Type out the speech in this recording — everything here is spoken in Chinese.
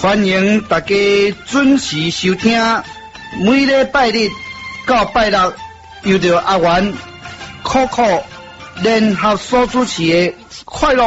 欢迎大家准时收听，每礼拜日到拜六，由着阿元苦苦联合所主持的快乐